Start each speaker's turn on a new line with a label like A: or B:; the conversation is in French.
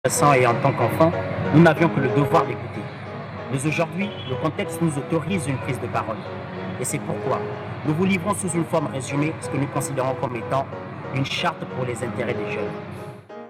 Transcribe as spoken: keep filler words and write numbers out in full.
A: adolescents et en tant qu'enfants, nous n'avions que le devoir d'écouter. Mais aujourd'hui, le contexte nous autorise une prise de parole. Et c'est pourquoi nous vous livrons sous une forme résumée ce que nous considérons comme étant une charte pour les intérêts des jeunes.